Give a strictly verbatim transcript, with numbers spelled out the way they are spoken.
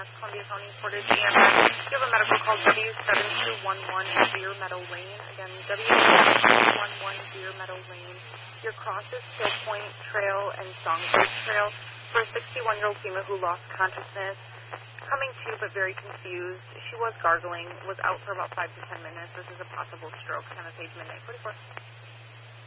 Mass, Columbia County, Portage, and you have a medical call W seven two one one Deer Meadow Lane. Again, W seven two one one Deer Meadow Lane. Your cross is Hill Point Trail and Songbird Trail for a sixty-one-year-old female who lost consciousness, coming to but very confused. She was gargling, was out for about five to ten minutes. This is a possible stroke, kind of age midnight forty-four.